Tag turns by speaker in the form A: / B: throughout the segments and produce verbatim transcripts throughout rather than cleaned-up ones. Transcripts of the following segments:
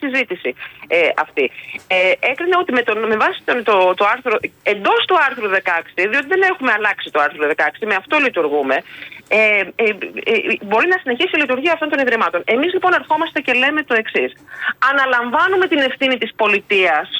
A: συζήτηση ε, αυτή. Ε, έκρινε ότι με, τον, με βάση τον, το, το άρθρο, εντός του άρθρου δεκαέξι, διότι δεν έχουμε αλλάξει το άρθρο δεκαέξι, με αυτό λειτουργούμε, ε, ε, ε, ε, μπορεί να συνεχίσει η λειτουργία αυτών των ιδρυμάτων. Εμείς λοιπόν ερχόμαστε και λέμε το εξής. Αναλαμβάνουμε την ευθύνη της πολιτείας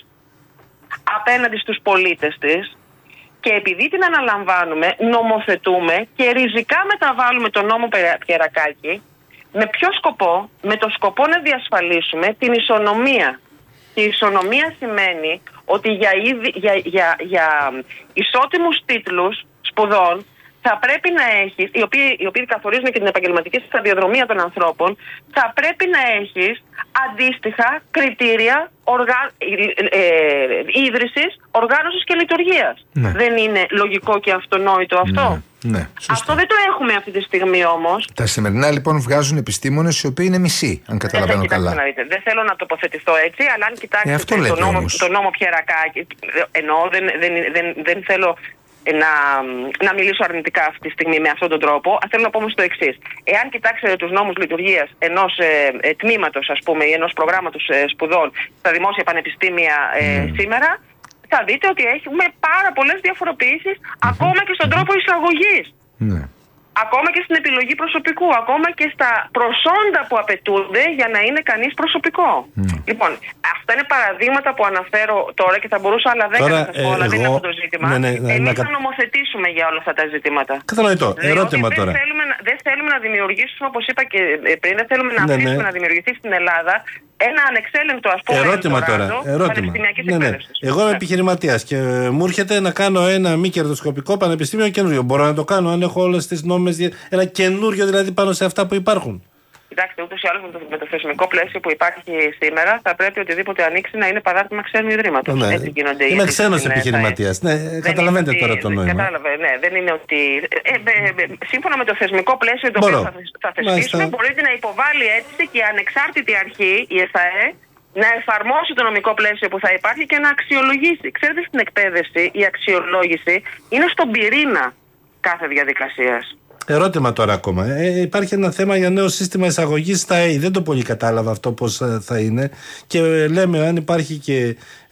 A: απέναντι στους πολίτες της. Και επειδή την αναλαμβάνουμε, νομοθετούμε και ριζικά μεταβάλλουμε τον νόμο Πιερακάκη. Με ποιο σκοπό? Με το σκοπό να διασφαλίσουμε την ισονομία. Και η ισονομία σημαίνει ότι για, για, για, για ισότιμους τίτλους σπουδών θα πρέπει να έχεις, οι οποίοι, οι οποίοι καθορίζουν και την επαγγελματική σταδιοδρομία των ανθρώπων, θα πρέπει να έχεις αντίστοιχα κριτήρια οργα... ε, ε, ίδρυσης, οργάνωσης και λειτουργίας. Ναι. Δεν είναι λογικό και αυτονόητο αυτό?
B: Ναι, ναι,
A: αυτό δεν το έχουμε αυτή τη στιγμή όμως.
B: Τα σημερινά λοιπόν βγάζουν επιστήμονες οι οποίοι είναι μισοί, αν καταλαβαίνω
A: δεν,
B: καλά.
A: Δεν θέλω να τοποθετηθώ έτσι, αλλά αν κοιτάξετε
B: ε,
A: τον νόμο, το νόμο Πιερακάκη, εννοώ δεν, δεν, δεν, δεν θέλω να, να μιλήσω αρνητικά αυτή τη στιγμή με αυτόν τον τρόπο. Θέλω να πω όμως το εξής. Εάν κοιτάξετε τους νόμους λειτουργίας ενός ε, ε, τμήματος, ας πούμε, ή ενός προγράμματος ε, σπουδών στα δημόσια πανεπιστήμια ε, mm. σήμερα, θα δείτε ότι έχουμε πάρα πολλές διαφοροποιήσεις mm-hmm. ακόμα και στον τρόπο εισαγωγής. Mm. Ακόμα και στην επιλογή προσωπικού, ακόμα και στα προσόντα που απαιτούνται για να είναι κανείς προσωπικό. Mm. Λοιπόν, αυτά είναι παραδείγματα που αναφέρω τώρα και θα μπορούσα άλλα δέκα να σας πω, αλλά δεν είναι αυτό το ζήτημα. Ναι, ναι, ναι, Εμείς να... θα νομοθετήσουμε για όλα αυτά τα ζητήματα.
B: Κατανοητό. Ερώτημα τώρα.
A: Δεν θέλουμε, δεν θέλουμε να δημιουργήσουμε, όπως είπα και πριν, δεν θέλουμε να
B: ναι,
A: αφήσουμε
B: ναι.
A: να δημιουργηθεί στην Ελλάδα ένα ανεξέλεγκτο, ας πούμε,
B: ερώτημα τώρα. Ερώτημα. Ναι, ναι. Εγώ είμαι επιχειρηματίας και μου έρχεται να κάνω ένα μη κερδοσκοπικό πανεπιστήμιο καινούριο. Μπορώ να το κάνω αν έχω όλες τις νόμες, ένα καινούριο δηλαδή πάνω σε αυτά που υπάρχουν?
A: Κοιτάξτε, ούτως ή άλλως με το, με το θεσμικό πλαίσιο που υπάρχει σήμερα, θα πρέπει οτιδήποτε ανοίξει να είναι παράδειγμα ξένου ιδρύματος.
B: Ναι.
A: Έτσι γίνονται οι
B: Είμαι ξένος επιχειρηματίας. Ναι, καταλαβαίνετε τώρα το νόημα.
A: Κατάλαβε, ναι. Δεν είναι ότι. Ε, ε, ε, σύμφωνα με το θεσμικό πλαίσιο το οποίο θα, θα θεσπίσουμε, μπορείτε να υποβάλει αίτηση και η ανεξάρτητη αρχή, η ΕΣΑΕ, να εφαρμόσει το νομικό πλαίσιο που θα υπάρχει και να αξιολογήσει. Ξέρετε, στην εκπαίδευση η αξιολόγηση είναι στον πυρήνα κάθε διαδικασίας.
B: Ερώτημα τώρα ακόμα. Ε, υπάρχει ένα θέμα για νέο σύστημα εισαγωγής στα ΕΕ. Δεν το πολύ κατάλαβα αυτό πώς θα είναι. Και ε, λέμε αν υπάρχει και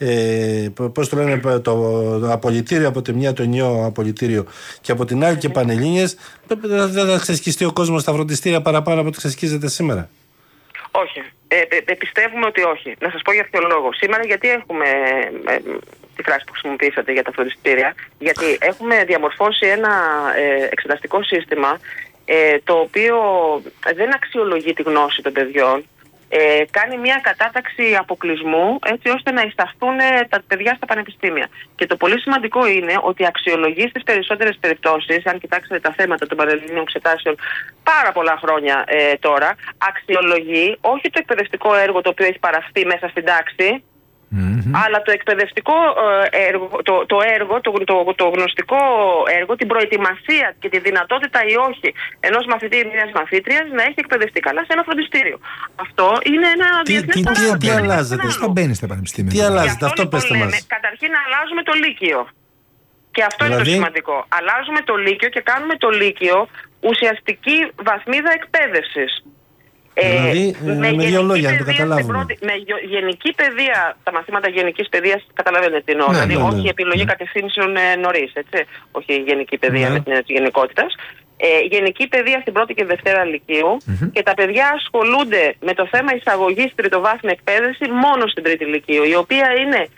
B: ε, πώς το λένε, το, το απολυτήριο από τη μια, το ενιαίο απολυτήριο, και από την άλλη και πανελλήνιες, δεν θα ξεσκιστεί ο κόσμος στα φροντιστήρια παραπάνω από ό,τι ξεσκίζεται σήμερα?
A: Όχι. Ε, ε, πιστεύουμε ότι όχι. Να σας πω για ποιο λόγο. Σήμερα γιατί έχουμε ε, τη φράση που χρησιμοποιήσατε για τα φροντιστήρια? Γιατί έχουμε διαμορφώσει ένα ε, εξεταστικό σύστημα ε, το οποίο δεν αξιολογεί τη γνώση των παιδιών. Ε, κάνει μια κατάταξη αποκλεισμού έτσι ώστε να εισταθούν τα παιδιά στα πανεπιστήμια. Και το πολύ σημαντικό είναι ότι αξιολογεί στις περισσότερες περιπτώσεις, αν κοιτάξετε τα θέματα των πανελληνίων εξετάσεων πάρα πολλά χρόνια ε, τώρα, αξιολογεί όχι το εκπαιδευτικό έργο το οποίο έχει παραχθεί μέσα στην τάξη, Mm-hmm. αλλά το εκπαιδευτικό έργο, το, το έργο, το, το, το γνωστικό έργο, την προετοιμασία και τη δυνατότητα ή όχι ενός μαθητή ή μιας μαθήτριας να έχει εκπαιδευτεί καλά σε ένα φροντιστήριο. Αυτό είναι ένα διεθνές
B: παράδειγμα. Τι, τι, τι αλλάζεται, πώς μπαίνει στα πανεπιστήμια? Τι αλλάζεται, αυτό, αυτό πέστε μας.
A: Καταρχήν αλλάζουμε το Λύκειο. Και αυτό δηλαδή είναι το σημαντικό. Αλλάζουμε το Λύκειο και κάνουμε το Λύκειο ουσιαστική βαθμίδα εκπαίδευσης.
B: Δηλαδή, ε, με, με δύο λόγια να το καταλάβουμε.
A: Πρώτη, με γενική παιδεία, τα μαθήματα γενικής παιδείας, καταλαβαίνετε τι εννοώ. Ναι, δηλαδή, ναι, ναι, όχι η επιλογή ναι. κατευθύνσεων ε, νωρίς, έτσι. Όχι η γενική παιδεία ναι. με την έννοια της γενικότητας. Ε, γενική παιδεία στην πρώτη και δευτέρα λυκείου mm-hmm. και τα παιδιά ασχολούνται με το θέμα εισαγωγής τριτοβάθμια εκπαίδευση μόνο στην τρίτη λυκείου, η οποία είναι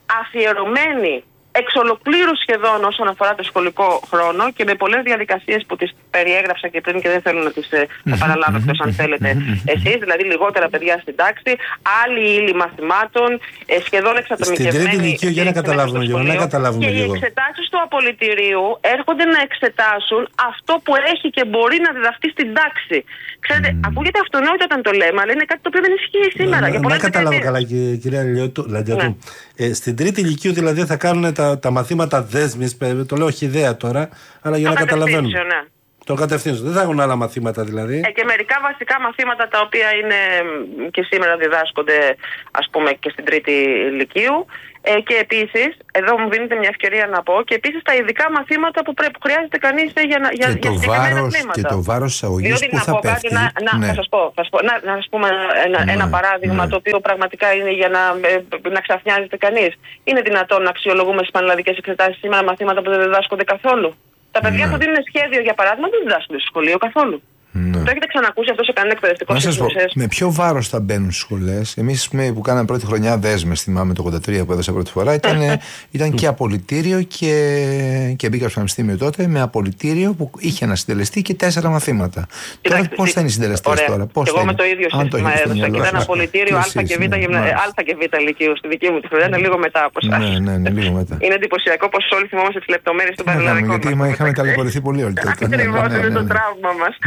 A: αφιερωμένη εξ ολοκλήρου σχεδόν όσον αφορά το σχολικό χρόνο και με πολλές διαδικασίες που τις περιέγραψα και πριν και δεν θέλω να τις mm-hmm. επαναλάβω εκτός αν θέλετε mm-hmm. εσείς, δηλαδή λιγότερα παιδιά στην τάξη, άλλη ύλη μαθημάτων, ε, σχεδόν εξατομικευμένη.
B: Στην τρίτη λυκείου, για να καταλάβουμε λίγο, να καταλάβουμε
A: και
B: λίγο.
A: οι εξετάσεις του απολυτηρίου έρχονται να εξετάσουν αυτό που έχει και μπορεί να διδαχθεί στην τάξη. Ξέρετε, mm. ακούγεται αυτονόητο όταν το λέμε, αλλά είναι κάτι το οποίο δεν ισχύει σήμερα.
B: Να, να καταλάβω καλά, κυρία Λαντιατού. Ναι. Ε, στην τρίτη λυκείου δηλαδή θα κάνουν τα, τα μαθήματα δέσμης, το λέω χυδαία τώρα, αλλά για το να καταλαβαίνουμε. Ναι. Τον κατευθύνουν. Δεν θα έχουν άλλα μαθήματα δηλαδή.
A: Ε, και μερικά βασικά μαθήματα τα οποία είναι και σήμερα διδάσκονται, ας πούμε, και στην τρίτη λυκείου. Ε, και επίσης, εδώ μου δίνετε μια ευκαιρία να πω, και επίσης τα ειδικά μαθήματα που, πρέπει, που χρειάζεται κανείς για, για,
C: και
A: για
C: το βάρος, και το βάρος της αγωγής που
A: να
C: θα
A: πω
C: πέφτει.
A: Κάτι, να, να,
C: ναι.
A: να σας πω, θα σας πω να, να σας πούμε ένα, ναι. ένα παράδειγμα ναι. το οποίο πραγματικά είναι για να, να ξαφνιάζεται κανείς. Είναι δυνατόν να αξιολογούμε στις πανελλαδικές εξετάσεις σήμερα μαθήματα που δεν διδάσκονται καθόλου? Τα παιδιά ναι. που δίνουν σχέδιο, για παράδειγμα, δεν διδάσκονται στο σχολείο καθόλου. Ναι. Το έχετε ξανακούσει αυτό σε κανένα εκπαιδευτικό σύστημα?
C: Με ποιο βάρος θα μπαίνουν στις σχολές? Εμείς που κάναμε πρώτη χρονιά δέσμες, θυμάμαι το ογδόντα τρία που έδωσα πρώτη φορά, ήταν, ήταν και απολυτήριο και, και μπήκα στο πανεπιστήμιο τότε με απολυτήριο που είχε ένα συντελεστή και τέσσερα μαθήματα. Τώρα πώς θα είναι οι συντελεστές τώρα? Πώς
A: εγώ με το ίδιο σύστημα έδωσα και ήταν απολυτήριο Α και Β, Α και Β λυκείου στη δική μου τη χρονιά, είναι λίγο μετά από εσάς.
C: Ναι, ναι, ναι, λίγο μετά.
A: Είναι εντυπωσιακό πως όλοι θυμόμαστε τις λεπτομέρειες του πανελλαδικού.
C: Γιατί είχαμε ταλαιπωρηθεί πολύ όλοι τότε.
A: Ακριβώς, είναι το τραύμα μας.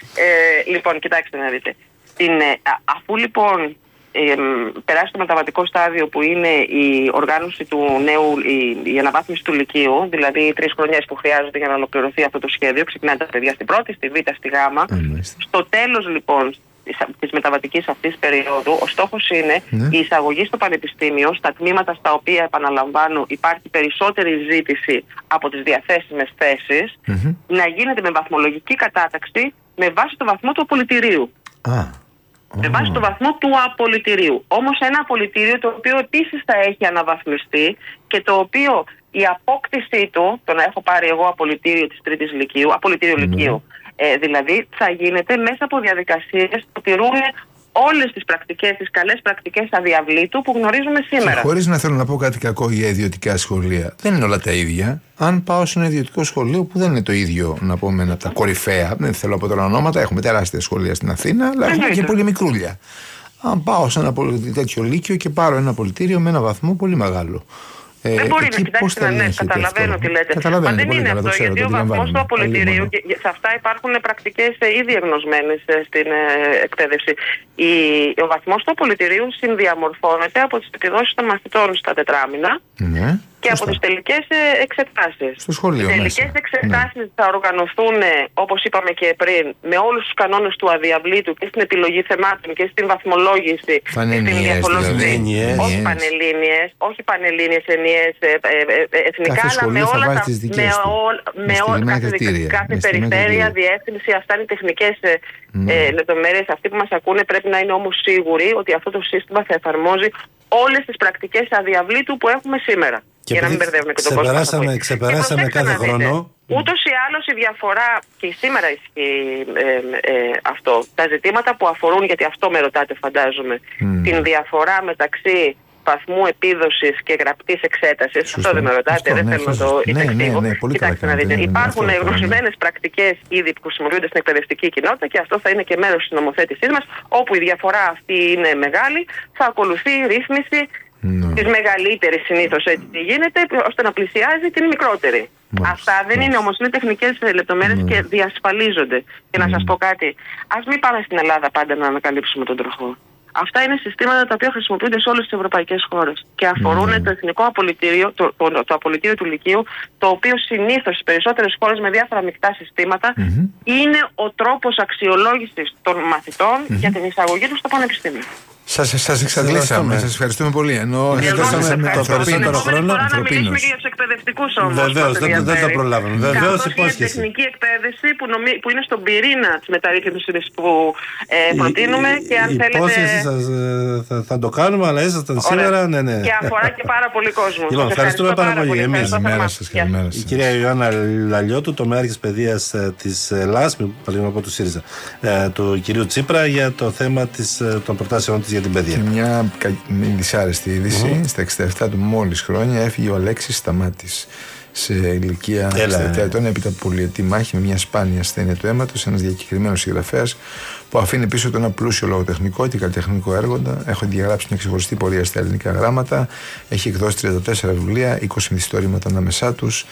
A: Ε, λοιπόν, κοιτάξτε να δείτε. Την, αφού λοιπόν ε, περάσει το μεταβατικό στάδιο που είναι η οργάνωση του νέου, η, η αναβάθμιση του λυκείου, δηλαδή οι τρεις χρονιές που χρειάζονται για να ολοκληρωθεί αυτό το σχέδιο, ξεκινάνε τα παιδιά στην πρώτη, στη Β, στη Γ. Mm. Στο τέλος λοιπόν της μεταβατικής αυτής περίοδου, ο στόχος είναι mm. η εισαγωγή στο πανεπιστήμιο, στα τμήματα στα οποία, επαναλαμβάνω, υπάρχει περισσότερη ζήτηση από τις διαθέσιμες θέσεις, mm-hmm. να γίνεται με βαθμολογική κατάταξη με βάση το βαθμό του απολυτηρίου. Ah. Με βάση το βαθμό του απολυτηρίου. Όμως ένα απολυτήριο το οποίο επίσης θα έχει αναβαθμιστεί και το οποίο η απόκτησή του, το να έχω πάρει εγώ απολυτήριο της τρίτης λυκείου, απολυτήριο mm. λυκείου, ε, δηλαδή θα γίνεται μέσα από διαδικασίες που τηρούν όλες τις πρακτικές, τις καλές πρακτικές αδιαβλήτου που γνωρίζουμε σήμερα.
C: Χωρίς να θέλω να πω κάτι κακό για ιδιωτικά σχολεία, δεν είναι όλα τα ίδια. Αν πάω σε ένα ιδιωτικό σχολείο που δεν είναι το ίδιο, να πούμε, ένα από τα κορυφαία, δεν θέλω από τώρα ονόματα, έχουμε τεράστια σχολεία στην Αθήνα, αλλά έχουμε και πολύ μικρούλια. Αν πάω σε ένα τέτοιο λύκειο και πάρω ένα πολιτήριο με ένα βαθμό πολύ μεγάλο.
A: Ε, δεν μπορεί να κοιτάξετε, ναι, καταλαβαίνω τι λέτε. Μα δεν είναι αυτό, ξέρω, γιατί ο βαθμός του απολυτηρίου, και σε αυτά υπάρχουν πρακτικές ήδη εγνωσμένες στην ε, εκπαίδευση. Η, ο βαθμός του απολυτηρίου συνδιαμορφώνεται από τις επιδόσεις των μαθητών στα τετράμινα. Ναι. Και από τις τελικές εξετάσεις.
C: Στο σχολείο.
A: Οι τελικές εξετάσεις ναι. θα οργανωθούν, όπως είπαμε και πριν, με όλους τους κανόνες του αδιαβλήτου και στην επιλογή θεμάτων και στην βαθμολόγηση.
C: Πανελλήνιες, δηλαδή.
A: Όχι πανελλήνιες, όχι πανελλήνιες ενιαίες ε, ε, ε, εθνικά, αλλά με όλα τα. Με, ό, με όλα κάθε, κάθε περιφέρεια, διεύθυνση, αυτά είναι οι τεχνικές ε, mm. ε, λεπτομέρειες. Αυτοί που μας ακούνε πρέπει να είναι όμως σίγουροι ότι αυτό το σύστημα θα εφαρμόζει όλες τις πρακτικές αδιαβλήτου που έχουμε σήμερα.
B: Και
A: για να μην μπερδεύουμε και τον κόσμο.
B: Ξεπεράσαμε, ξεπεράσαμε κάθε χρόνο.
A: Ούτως ή άλλως η διαφορά, και σήμερα ισχύει ε, ε, αυτό, τα ζητήματα που αφορούν, γιατί αυτό με ρωτάτε φαντάζομαι, mm. την διαφορά μεταξύ βαθμού επίδοσης και γραπτής εξέτασης. Σωστό. Αυτό δεν με ρωτάτε,
C: Σωστό,
A: δεν
C: ναι,
A: θέλω να το υπεξηγώ.
C: Ναι, ναι, ναι,
A: κοιτάξτε να δείτε, υπάρχουν γνωσιμένες πρακτικές ήδη που χρησιμοποιούνται στην εκπαιδευτική κοινότητα και αυτό θα είναι και μέρος της νομοθέτησής μας, όπου η διαφορά αυτή είναι μεγάλη, θα ακολουθεί ρύθμιση mm. της μεγαλύτερης συνήθως, έτσι γίνεται, ώστε να πλησιάζει την μικρότερη. Μάλιστα. Αυτά δεν είναι όμως, είναι τεχνικές λεπτομέρειες mm. και διασφαλίζονται. Και mm. να σας πω κάτι, ας μην πάμε στην Ελλάδα πάντα να ανακαλύψουμε τον τροχό. Αυτά είναι συστήματα τα οποία χρησιμοποιούνται σε όλες τις ευρωπαϊκές χώρες και αφορούν mm. το εθνικό απολυτήριο, το, το, το απολυτήριο του λυκείου, το οποίο συνήθως στις περισσότερες χώρες με διάφορα μεικτά συστήματα mm-hmm. είναι ο τρόπος αξιολόγησης των μαθητών mm-hmm. για την εισαγωγή τους στο πανεπιστήμιο.
C: Σας, σας εξαντλήσαμε. Σας ευχαριστούμε πολύ. Ενώ
B: δώσαμε το περισσότερο χρόνο.
A: Να μιλήσουμε και για τους εκπαιδευτικούς όμως.
B: Βεβαίως, δεν, δεν θα προλάβαμε. Βεβαίως, υπόσχεση.
A: Η τεχνική εκπαίδευση που, νομί, που είναι στον πυρήνα της μεταρρύθμισης που ε, προτείνουμε. Η, και αν η θέλετε.
B: Υπόσχεση σας, θα, θα το κάνουμε, αλλά ήσασταν σήμερα. Ναι, ναι.
A: Και αφορά και πάρα πολύ κόσμο.
B: Λοιπόν, ευχαριστούμε πάρα, πάρα πολύ.
C: Εμείς. Καλημέρα σας.
B: Η κυρία Ιωάννα Λαλιώτου, τομεάρχης παιδείας της ΛΑΣ, παραδείγμα από του ΣΥΡΙΖΑ, του κυρίου Τσίπρα για το θέμα των προτάσεων της για την παιδεία.
C: Και μια δυσάρεστη είδηση. Mm-hmm. Στα εξήντα επτά του μόλις χρόνια έφυγε ο Αλέξης Σταμάτης σε ηλικία εξήντα επτά ετών έπειτα από πολυετή μάχη με μια σπάνια ασθένεια του αίματος. Ένας διακεκριμένος συγγραφέας που αφήνει πίσω του ένα πλούσιο λογοτεχνικό και καλλιτεχνικό έργο. Έχω διαγράψει μια ξεχωριστή πορεία στα ελληνικά γράμματα. Έχει εκδώσει τριάντα τέσσερα βιβλία, είκοσι μυθιστορήματα ανάμεσά τους.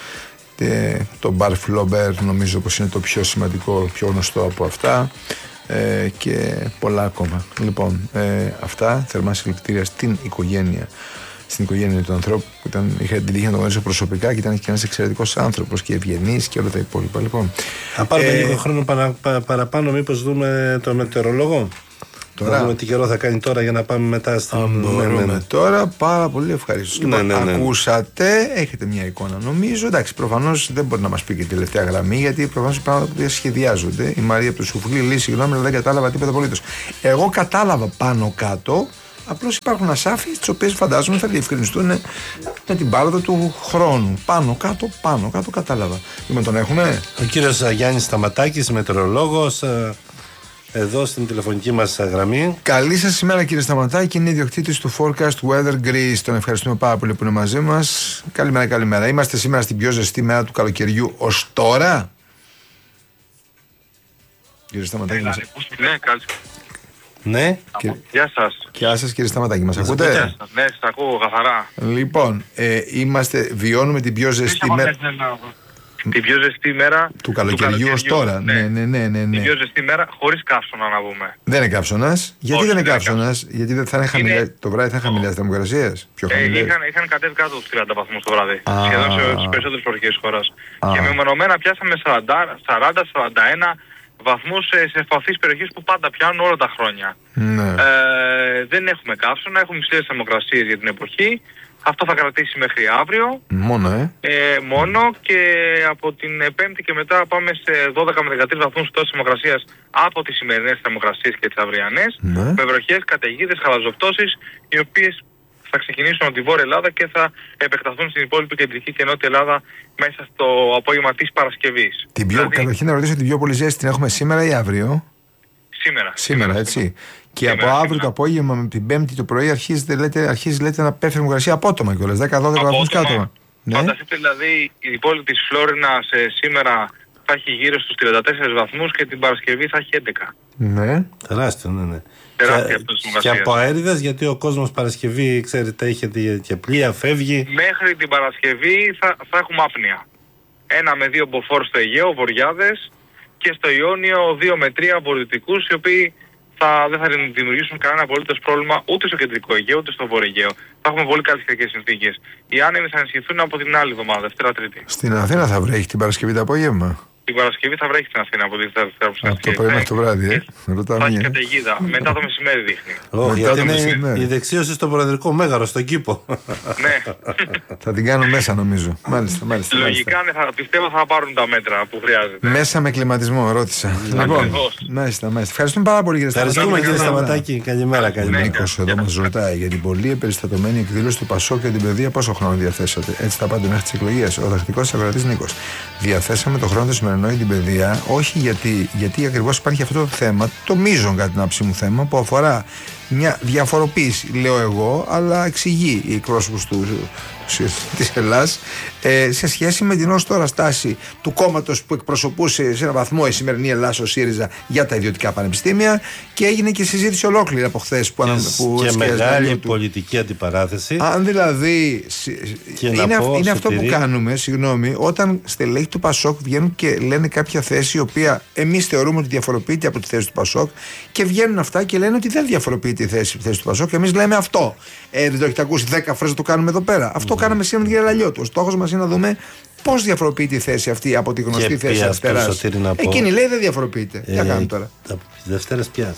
C: Το Μπαρ Φλόμπερ νομίζω πως είναι το πιο σημαντικό, πιο γνωστό από αυτά. Ε, και πολλά ακόμα. Λοιπόν, ε, αυτά, θερμά συλληπιτήρια στην οικογένεια, στην οικογένεια του ανθρώπου που ήταν, είχα την τύχη να τον γνωρίσω προσωπικά και ήταν και ένας εξαιρετικός άνθρωπος και ευγενής και όλα τα υπόλοιπα. Λοιπόν,
B: θα πάρουμε ε, λίγο χρόνο παρα, παρα, παραπάνω, μήπως δούμε το μετεωρολόγο. Τώρα, να δούμε τι καιρό θα κάνει τώρα για να πάμε μετά στην.
C: Ναι, ναι, ναι. Τώρα πάρα πολύ ευχαριστώ. Ναι, ναι, ναι. Ακούσατε, έχετε μια εικόνα νομίζω. Εντάξει, προφανώς δεν μπορεί να μας πει και τελευταία γραμμή, γιατί προφανώς οι πράγματα που σχεδιάζονται. Η Μαρία από το Σουφλί λέει: συγγνώμη, αλλά δεν κατάλαβα τίποτα απολύτως. Εγώ κατάλαβα πάνω κάτω. Απλώς υπάρχουν ασάφειες τις οποίες φαντάζομαι θα διευκρινιστούν με την πάροδο του χρόνου. Πάνω κάτω, πάνω κάτω κατάλαβα. Λοιπόν, τον έχουμε.
B: Ο κύριος Γιάννης Σταματάκης, μετεωρολόγος, εδώ στην τηλεφωνική μας γραμμή.
C: Καλή σας ημέρα κύριε Σταματάκη, είναι ιδιοκτήτης του Forecast Weather Greece. Τον ευχαριστούμε πάρα πολύ που είναι μαζί μας. Καλημέρα, καλημέρα. Είμαστε σήμερα στην πιο ζεστή μέρα του καλοκαιριού ως τώρα. Κύριε Σταματάκη, μας...
D: Ναι, καλησπέρα.
B: Ναι.
D: Κύριε... Γεια σας.
C: Γεια σας κύριε Σταματάκη, μας ακούτε?
D: Γεια σας. Ναι, σας ακούω καθαρά.
C: Λοιπόν, ε, είμαστε, βιώνουμε την πιο ζεστή μέρα.
D: Την πιο ζεστή μέρα
C: του καλοκαιριού ως τώρα. Ναι. Ναι, ναι, ναι, ναι, ναι.
D: Την πιο ζεστή μέρα χωρίς καύσωνα να πούμε.
C: Δεν είναι καύσωνας. Γιατί Όχι, δεν είναι καύσωνας? Γιατί δεν θα είναι χαμηλά, είναι... το βράδυ θα είναι χαμηλές θερμοκρασίες. Πιο
D: ε, είχαν, είχαν κατέβει κάτω τους τριάντα βαθμούς το βράδυ. Α, σχεδόν σε, στις περισσότερες περιοχές της χώρας. Και μεμονωμένα πιάσαμε σαράντα σαράντα σαράντα ένα βαθμούς σε, σε ευπαθείς περιοχές που πάντα πιάνουν όλα τα χρόνια.
C: Ναι.
D: Ε, δεν έχουμε καύσωνα, έχουμε υψηλές θερμοκρασίες για την εποχή. Αυτό θα κρατήσει μέχρι αύριο.
C: Μόνο, ε.
D: ε μόνο και από την Πέμπτη και μετά πάμε σε δώδεκα με δεκατρείς βαθμούς τόσης θερμοκρασίας από τις σημερινές θερμοκρασίες και τις αυριανές.
C: Ναι.
D: Με βροχές, καταιγίδες, χαλαζοπτώσεις, οι οποίες θα ξεκινήσουν από τη Βόρεια Ελλάδα και θα επεκταθούν στην υπόλοιπη κεντρική και νότια Ελλάδα μέσα στο απόγευμα της Παρασκευής.
C: Την πιο, δηλαδή, καταρχήν να ρωτήσω, την πιο πολύ ζέστη την έχουμε σήμερα ή αύριο?
D: Σήμερα.
C: Σήμερα, έτσι. Και σήμερα, από αύριο σήμερα. Το απόγευμα με την Πέμπτη το πρωί αρχίζει, λέτε, αρχίζει λέτε, να πέφτει θερμοκρασία απότομα κιόλας, δέκα με δώδεκα βαθμούς κάτω.
D: Ναι. Φανταστείτε δηλαδή η πόλη της Φλόρινας ε, σήμερα θα έχει γύρω στους τριάντα τέσσερις βαθμούς και την Παρασκευή θα έχει έντεκα.
C: Ναι.
B: Τεράστιο, ναι, ναι.
D: Τεράστια
B: και, και από αέριδες, γιατί ο κόσμος Παρασκευή, ξέρετε, είχε και πλοία, φεύγει.
D: Μέχρι την Παρασκευή θα, θα έχουμε άπνοια. Ένα με δύο μποφόρ στο Αιγαίο, βορειάδες, και στο Ιόνιο δύο με τρία βορειοδυτικούς, οι οποίοι θα, δεν θα δημιουργήσουν κανένα απολύτως πρόβλημα ούτε στο κεντρικό Αιγαίο ούτε στο βόρειο Αιγαίο. Θα έχουμε πολύ καλές καιρικές συνθήκες. Οι άνεμοι θα ενισχυθούν από την άλλη εβδομάδα, Δευτέρα Τρίτη.
C: Στην Αθήνα θα βρέχει την Παρασκευή το απόγευμα?
D: Την Παρασκευή θα βρέχει στην Αθήνα από τη Δευτέρα που
C: από το πρωί μέχρι το βράδυ, ε.
D: Θα έχει καταιγίδα. Μετά το μεσημέρι δείχνει.
B: Oh, γιατί είναι μεσημέρι. Η δεξίωση στο προεδρικό μέγαρο, στον κήπο.
D: Ναι.
C: Θα την κάνω μέσα νομίζω. Μάλιστα, μάλιστα.
D: Λογικά ναι, θα, πιστεύω θα πάρουν τα μέτρα που χρειάζεται.
C: Μέσα με κλιματισμό, ρώτησα. Λοιπόν, μάλιστα, μάλιστα. Ευχαριστούμε πάρα πολύ κύριε Σταματάκη.
B: Ευχαριστούμε κύριε Σταματάκη. Καλημέρα, καλημέρα.
C: Νίκος εδώ μας ρωτάει για την πολύ εμπεριστατωμένη εκδήλωση του Πασόκ και την παιδεία πόσο χρόνο διαθέσατε? Έτσι θα πάτε μέχρι τις εκλογές. Ο τακτικός ακροατής Νίκος. Διαθέσαμε το χρόνο του σημερινό για την παιδεία, όχι γιατί, γιατί ακριβώς υπάρχει αυτό το θέμα, το μείζον κατά την άψη μου θέμα, που αφορά μια διαφοροποίηση, λέω εγώ, αλλά εξηγεί η εκπρόσωπος του της Ελλάς ε, σε σχέση με την ως τώρα στάση του κόμματος που εκπροσωπούσε σε έναν βαθμό η σημερινή Ελλάς ο ΣΥΡΙΖΑ για τα ιδιωτικά πανεπιστήμια, και έγινε και συζήτηση ολόκληρη από χθες που, που,
B: και μεγάλη πολιτική αντιπαράθεση.
C: Αν δηλαδή είναι, πω, είναι αυτό που κάνουμε, συγγνώμη, όταν στελέχη του Πασόκ βγαίνουν και λένε κάποια θέση η οποία εμείς θεωρούμε ότι διαφοροποιείται από τη θέση του Πασόκ, και βγαίνουν αυτά και λένε ότι δεν διαφοροποιείται η θέση, η θέση του Πασόκ, και εμείς λέμε αυτό. Ε, δεν το έχετε ακούσει δέκα φορές, το κάνουμε εδώ πέρα. Αυτό κάναμε σήμερα με την κυρία Λαλιώτου. Ο στόχος μας είναι να δούμε πώς διαφοροποιείται η θέση αυτή από τη γνωστή
B: και
C: θέση αριστεράς. Εκείνη λέει δεν διαφοροποιείται. Τι ε, κάνουμε τώρα?
B: Από τις Δευτέρες πιάζει.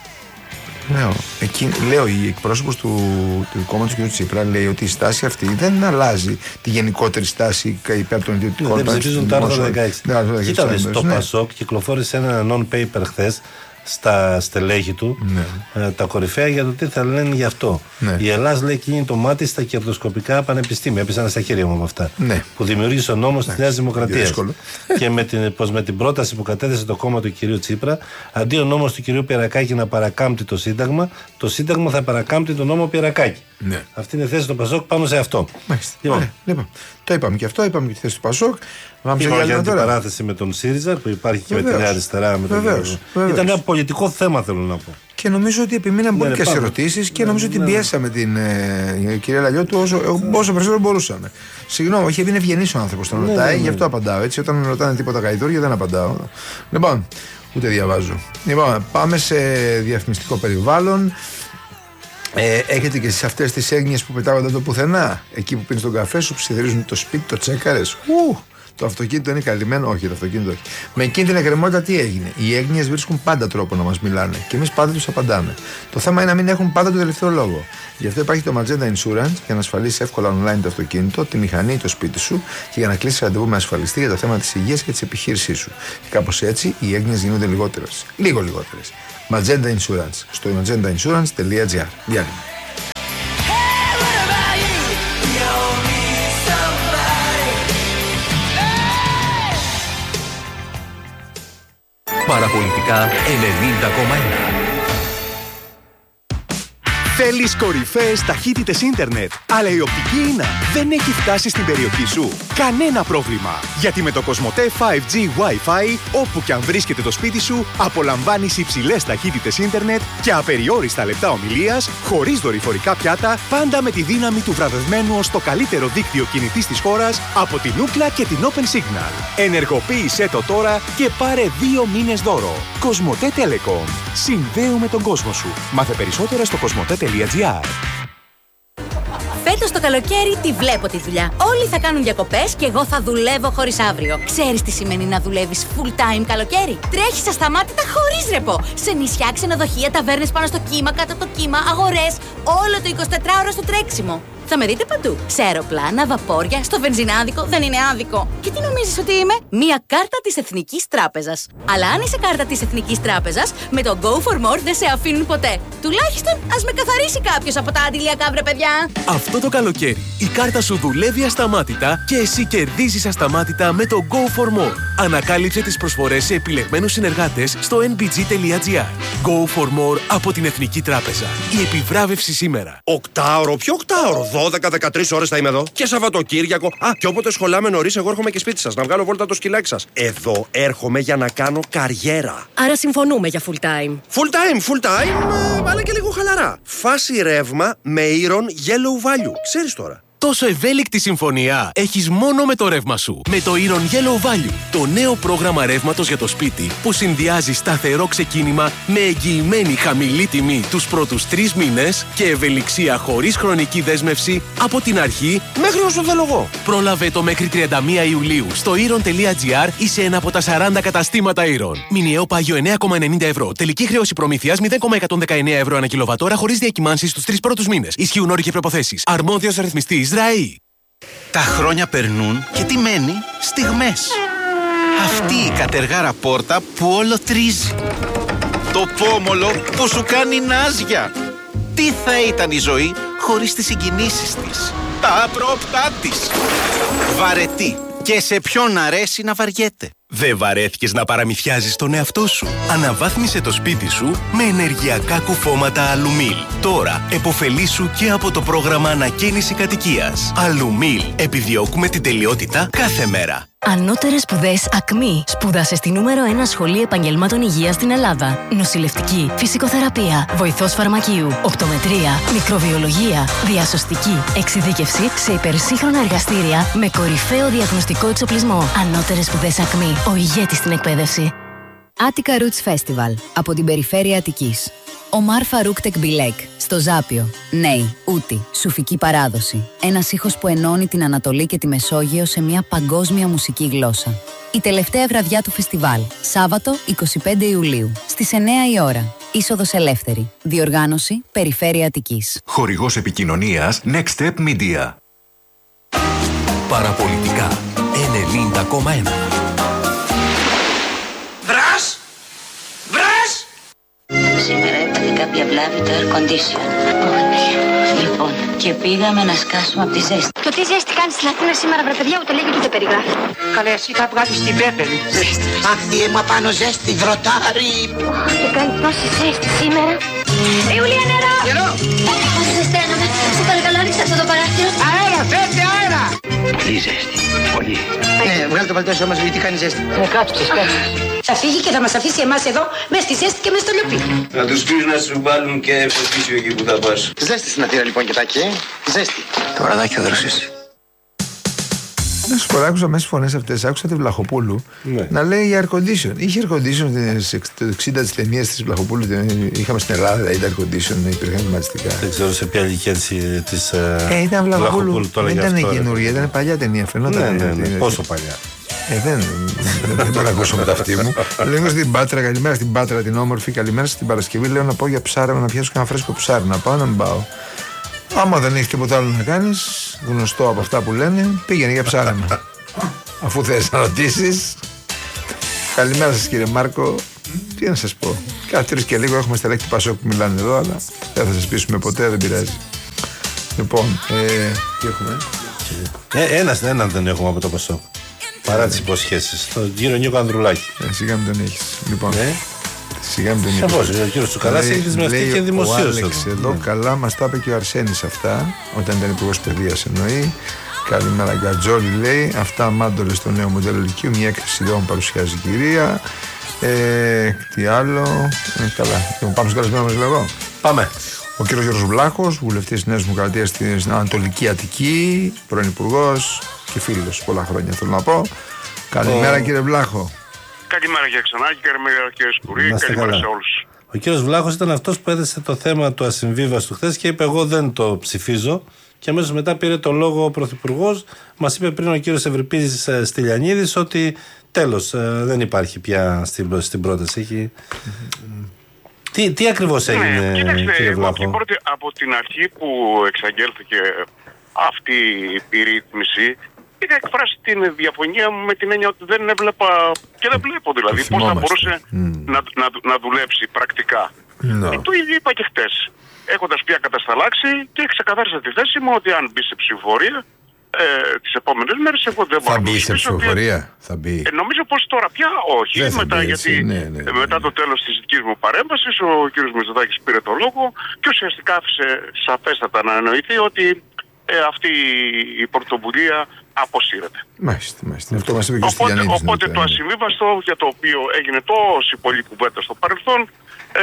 C: Λέω, εκεί, λέω η εκπρόσωπος του, του κόμματος του κ. Τσίπρα λέει ότι η στάση αυτή δεν αλλάζει τη γενικότερη στάση υπέρ των ιδιωτικών.
B: Δεν ψηφίζουν το άρθρο δεκαέξι. Κοίτα, το Πασόκ κυκλοφόρησε ένα non-paper χθες στα στελέχη του, ναι. ε, τα κορυφαία, για το τι θα λένε γι' αυτό. Ναι. Η Ελλάς λέει κίνει το μάτι στα κερδοσκοπικά πανεπιστήμια. Έπεσαν στα χέρια μου με αυτά. Ναι. Που δημιούργησε ο νόμος ναι. της Νέας Δημοκρατίας. Και με την, πως με την πρόταση που κατέθεσε το κόμμα του κυρίου Τσίπρα, αντί ο νόμος του κυρίου Πιερακάκη να παρακάμπτει το Σύνταγμα, το Σύνταγμα θα παρακάμπτει τον νόμο Πιερακάκη. Ναι. Αυτή είναι η θέση του Πασόκ πάνω σε αυτό.
C: Λοιπόν. Λοιπόν, το είπαμε και αυτό, είπαμε και τη θέση του Πασόκ.
B: Είπαμε για την παράθεση με τον ΣΥΡΙΖΑ που υπάρχει και βεβαίως, με την Νέα Αριστερά. Με
C: βεβαίως,
B: τον... βεβαίως. Ήταν ένα πολιτικό θέμα, θέλω να πω.
C: Και νομίζω ότι επιμείναμε πολύ και σε ερωτήσεις και νομίζω ότι πιέσαμε την ε, κυρία Λαλιώτου όσο, όσο περισσότερο μπορούσαμε. Συγγνώμη, όχι, είναι ευγενής ο άνθρωπος, τον ρωτάει, γι' αυτό απαντάω. Έτσι, όταν ρωτάνε τίποτα γαϊδούρια δεν απαντάω. Λοιπόν, ούτε διαβάζω. Λοιπόν, πάμε σε διαφημιστικό περιβάλλον. Ε, έχετε και εσείς αυτές τις έγνοιες που πετάγονται το πουθενά? Εκεί που πίνεις τον καφέ σου, ψιθυρίζουν το σπίτι, το τσέκαρες. Ου, το αυτοκίνητο είναι καλυμμένο. Όχι, το αυτοκίνητο όχι. Με εκείνη την εκκρεμότητα τι έγινε? Οι έγνοιες βρίσκουν πάντα τρόπο να μας μιλάνε και εμείς πάντα τους απαντάμε. Το θέμα είναι να μην έχουν πάντα το τελευταίο λόγο. Γι' αυτό υπάρχει το Magenta Insurance για να ασφαλίσεις εύκολα online το αυτοκίνητο, τη μηχανή ή το σπίτι σου και για να κλείσεις ραντεβού με ασφαλιστή για τα θέματα της υγείας και της επιχείρησής σου. Και κάπως έτσι οι έγνοιες γίνονται λιγότερες. Λίγο λιγότερες. Magenta Insurance στο magenta insurance τελεία gr. Διάλειμμα.
E: Παραπολιτικά ενενήντα κόμμα ένα.
F: Θέλεις κορυφαίες ταχύτητες ίντερνετ, αλλά η οπτική ίνα δεν έχει φτάσει στην περιοχή σου? Κανένα πρόβλημα, γιατί με το Κοσμοτέ φάιβ τζι Wi-Fi, όπου και αν βρίσκεται το σπίτι σου, απολαμβάνεις υψηλές ταχύτητες ίντερνετ και απεριόριστα λεπτά ομιλίας, χωρίς δορυφορικά πιάτα, πάντα με τη δύναμη του βραβευμένου ως το καλύτερο δίκτυο κινητής της χώρας από την Ookla και την Open Signal. Ενεργοποίησέ το τώρα και πάρε δύο μήνες δώρο. Κοσμοτέ Telecom. Συνδέουμε τον κόσμο σου. Μάθε περισσότερα στο κοσμοτέ τελεία τζι άρ.
G: Φέτος το καλοκαίρι τη βλέπω τη δουλειά. Όλοι θα κάνουν διακοπές και εγώ θα δουλεύω χωρίς αύριο. Ξέρεις τι σημαίνει να δουλεύεις full time καλοκαίρι? Τρέχεις ασταμάτητα χωρίς ρεπό. Σε νησιά, ξενοδοχεία, ταβέρνες πάνω στο κύμα, κάτω από το κύμα, αγορές. Όλο το εικοσιτετράωρο στο τρέξιμο. Θα με δείτε παντού. Σε αεροπλάνα, βαπόρια, στο βενζινάδικο. Δεν είναι άδικο. Και τι νομίζεις ότι είμαι? Μία κάρτα της Εθνικής Τράπεζας. Αλλά αν είσαι κάρτα της Εθνικής Τράπεζας, με το Go for More δεν σε αφήνουν ποτέ. Τουλάχιστον ας με καθαρίσει κάποιος από τα αντιλιακά, βρε παιδιά.
F: Αυτό το καλοκαίρι η κάρτα σου δουλεύει ασταμάτητα και εσύ κερδίζεις ασταμάτητα με το Go for More. Ανακάλυψε τις προσφορές σε επιλεγμένους συνεργάτες στο εν μπι τζι τελεία τζι άρ. Go for More από την Εθνική Τράπεζα. Η επιβράβευση σήμερα.
H: Οκτάωρο, ποιο οκτάωρο? δώδεκα με δεκατρείς ώρες θα είμαι εδώ. Και Σαββατοκύριακο. Α, και όποτε σχολάμε νωρίς, εγώ έρχομαι και σπίτι σας να βγάλω βόλτα το σκυλάκι σας. Εδώ έρχομαι για να κάνω καριέρα.
I: Άρα συμφωνούμε για full time.
H: Full time, full time, ε, αλλά και λίγο χαλαρά. Φάση ρεύμα με Iron Yellow Value. Ξέρεις τώρα.
F: Τόσο ευέλικτη συμφωνία έχεις μόνο με το ρεύμα σου. Με το Iron Yellow Value, το νέο πρόγραμμα ρεύματος για το σπίτι που συνδυάζει σταθερό ξεκίνημα με εγγυημένη χαμηλή τιμή τους πρώτους τρεις μήνες και ευελιξία χωρίς χρονική δέσμευση από την αρχή μέχρι όσο θέλω εγώ. Πρόλαβε το μέχρι τριάντα μία Ιουλίου στο iron τελεία τζι άρ ή σε ένα από τα σαράντα καταστήματα Iron. Μηνιαίο πάγιο εννέα κόμμα ενενήντα ευρώ. Τελική χρέωση προμήθειας μηδέν κόμμα εκατόν δεκαεννέα ευρώ ανά κιλοβατόρα χωρίς διακυμάνσεις στους τρεις πρώτους μήνες. Ισχύουν όροι και προϋποθέσεις. Αρμόδιος ρυθμιστής.
J: Τα χρόνια περνούν και τι μένει? Στιγμές. Αυτή η κατεργάρα πόρτα που όλο τρίζει. Το πόμολο που σου κάνει νάζια. Τι θα ήταν η ζωή χωρίς τις συγκινήσεις της, τα απρόπτά της? Βαρετή. Και σε ποιον αρέσει να βαριέται?
F: Δεν βαρέθηκες να παραμυθιάζεις τον εαυτό σου? Αναβάθμισε το σπίτι σου με ενεργειακά κουφώματα Αλουμίλ. Τώρα επωφελήσου και από το πρόγραμμα ανακαίνιση κατοικίας. Αλουμίλ. Επιδιώκουμε την τελειότητα κάθε μέρα.
K: Ανώτερες σπουδές ΑΚΜΗ. Σπούδασε στη νούμερο ένα σχολή επαγγελμάτων υγείας στην Ελλάδα. Νοσηλευτική, φυσικοθεραπεία, βοηθός φαρμακείου, οπτομετρία, μικροβιολογία, διασωστική, εξειδίκευση σε υπερσύγχρονα εργαστήρια με κορυφαίο διαγνωστικό εξοπλισμό. Ανώτερες σπουδές ΑΚΜΗ. Ο ηγέτης στην εκπαίδευση.
L: Attica Roots Festival από την περιφέρεια Αττικής. Ομάρ Φαρούκ Τεκμπιλέκ στο Ζάπιο. Νέοι, Ούτη, σουφική παράδοση. Ένας ήχος που ενώνει την Ανατολή και τη Μεσόγειο σε μια παγκόσμια μουσική γλώσσα. Η τελευταία βραδιά του φεστιβάλ, Σάββατο εικοστή πέμπτη Ιουλίου, στις εννέα η ώρα. Είσοδος ελεύθερη. Διοργάνωση Περιφέρεια Αττικής.
E: Χορηγός επικοινωνίας Next Step Media. Παραπολιτικά ενενήντα κόμμα ένα.
M: Βρας! Βρας!
N: Σήμερα έπαθε κάποια βλάβη το air condition. Λοιπόν, και πήγαμε να σκάσουμε από τη ζέστη.
O: Το τι ζέστη κάνει στην Αθήνα σήμερα, βρε παιδιά, ούτε λέγει ούτε περιγράφει.
M: Καλέ, εσύ θα βγάλεις την πέπελη. Ζέστη. Αχ, τι αίμα πάνω ζέστη, δροτάρι.
O: Και κάνει τόση ζέστη σήμερα. Ιουλία, νερό!
M: Νερό!
O: Πώς ζεσταίνομαι. Σε παρακαλώ, ανοίξτε αυτό το παράθυρο.
M: Αέρα, φέρτε αέρα! Τι ζέστη, πολύ. Ναι, βγάλε το παλτό σου όμως, γιατί κάνει ζέστη. Ναι, κάτσες, κάτσες.
O: Θα φύγει και θα μας αφήσει εμάς εδώ, μες στη ζέστη και μες στο λιοπί.
P: Να τους πεις να σου βάλουν και φωτίσιο εκεί που θα πας.
M: Ζέστη στην Αθήνα λοιπόν και τάκι, ζέστη.
J: Το βραδάκι θα δροσίσει.
C: Να σου πω, άκουσα μέσα στις φωνές αυτές, άκουσα τη Βλαχοπούλου ναι. να λέει air condition. Είχε air condition το εξήντα της ταινίας της Βλαχοπούλου. Είχαμε στην Ελλάδα, δηλαδή air condition, υπήρχαν κλιματιστικά.
B: Δεν ξέρω σε ποια ηλικία της
C: ε, ήταν Βλαχοπούλου. Δεν ήταν καινούργια, ήταν παλιά ταινία. Φαινόταν.
B: Ναι, ναι, ναι, ναι. Πόσο παλιά.
C: Ε, δεν, δεν μπορώ να ακούσω με τα αυτή μου. Λέω στην Πάτρα, καλημέρα στην Πάτρα την όμορφη, καλημέρα στην Παρασκευή. Λέω να πάω για ψάρα, να πιάσω ένα φρέσκο ψάρι. Να πάω, να μην πάω. Άμα δεν έχει τίποτα άλλο να κάνεις, γνωστό από αυτά που λένε, πήγαινε για ψάραμα. Αφού θες να ρωτήσεις. Καλημέρα σας κύριε Μάρκο. Τι να σας πω. Κάθε τρεις και λίγο έχουμε στελέχη του Πασόκ που μιλάνε εδώ, αλλά δεν θα σας πείσουμε ποτέ, δεν πειράζει. Λοιπόν, ε, τι έχουμε.
B: Ε, ένας, έναν δεν έχουμε από το Πασόκ. Παρά τις υποσχέσεις. Τον κύριο Νίκο Ανδρουλάκη.
C: Ε, σιγά μην τον έχεις. Λοιπόν.
B: Ε?
C: Σιγά μην τον έχεις.
B: Σαφώς, ο κύριος Τσουκαλάς έχει δεσμευτεί και δημοσίως.
C: Ο Άλεξ εδώ, εδώ ναι. καλά μας τα είπε και ο Αρσένης αυτά, όταν ήταν υπουργός παιδείας εννοεί. Καλημέρα Γκατζόλη λέει. Αυτά μάντολε στο νέο μοντέλο λυκείου. Μια έκθεση ιδεών παρουσιάζει η κυρία. Ε, τι άλλο. Ε, καλά. Λοιπόν, πάμε στο καλεσμένο μας λέγω.
B: Πάμε.
C: Ο κύριος Γιώργος Βλάχος, βουλευτής της Νέας Δημοκρατίας στην Ανατολική Αττική, πρώην υπουργός και φίλος πολλά χρόνια θέλω να πω. Καλημέρα ο... κύριε Βλάχο.
Q: Καλημέρα για ξανά και καλημέρα κύριε Σκουρή. Καλημέρα σε όλους.
B: Ο κύριος Βλάχος ήταν αυτός που έδεσε το θέμα του ασυμβίβαστου χθες και είπε εγώ δεν το ψηφίζω. Και αμέσως μετά πήρε το λόγο ο Πρωθυπουργός. Μας είπε πριν ο κύριος Ευρυπίδης Στυλιανίδης ότι τέλος δεν υπάρχει πια στην, στην πρόταση. Έχει... τι, τι ακριβώς έγινε,
Q: ναι, κοίταξε,
B: κύριε Βλάχο?
Q: Από την, πρώτη, από την αρχή που εξαγγέλθηκε αυτή η ρύθμιση, είχα εκφράσει την διαφωνία μου με την έννοια ότι δεν έβλεπα και δεν βλέπω δηλαδή πώς θα μπορούσε mm. να, να, να δουλέψει πρακτικά. No. Ε, το ίδιο είπα και χτες. Έχοντας πια κατασταλάξει και ξεκαθάρισα τη θέση μου ότι αν μπει σε ψηφοφορία ε, τις επόμενες μέρες εγώ δεν μπορώ
C: να μπει σε ψηφοφορία. Θα μπει.
Q: Ε, νομίζω πως τώρα πια όχι. Μετά, μπει, γιατί, ναι, ναι, ναι. μετά το τέλος της δικής μου παρέμβασης ο κ. Μητσοτάκης πήρε το λόγο και ουσιαστικά άφησε σαφέστατα να εννοηθεί ότι ε, αυτή η πρωτοβουλία αποσύρεται.
C: Μάλιστα, μάλιστα. Αυτό μας είπε και
Q: οπότε οπότε το ασυμβίβαστο για το οποίο έγινε τόση πολλή κουβέντα στο παρελθόν ε,